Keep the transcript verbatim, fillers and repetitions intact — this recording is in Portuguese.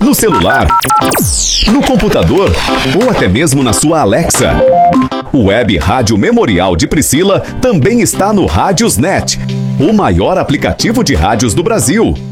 no celular, no computador ou até mesmo na sua Alexa. O Web Rádio Memorial de Priscila também está no Rádiosnet, o maior aplicativo de rádios do Brasil.